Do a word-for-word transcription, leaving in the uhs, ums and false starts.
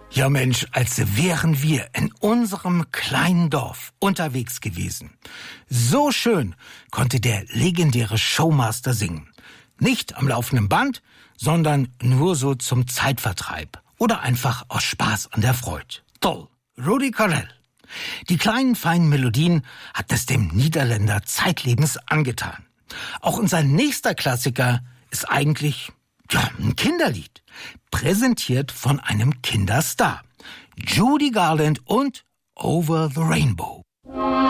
Ja Mensch, als wären wir in unserem kleinen Dorf unterwegs gewesen. So schön konnte der legendäre Showmaster singen. Nicht am laufenden Band, sondern nur so zum Zeitvertreib oder einfach aus Spaß an der Freude. Toll, Rudi Carrell. Die kleinen feinen Melodien hat es dem Niederländer zeitlebens angetan. Auch unser nächster Klassiker ist eigentlich ja, ein Kinderlied, präsentiert von einem Kinderstar. Judy Garland und Over the Rainbow.